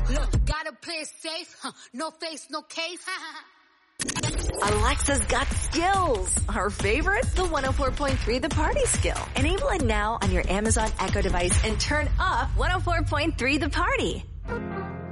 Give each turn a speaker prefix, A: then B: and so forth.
A: Look, gotta play it safe. No face, no case.
B: Alexa's got skills. Her favorite? The 104.3 The Party skill. Enable it now on your Amazon Echo device and turn up 104.3 The Party.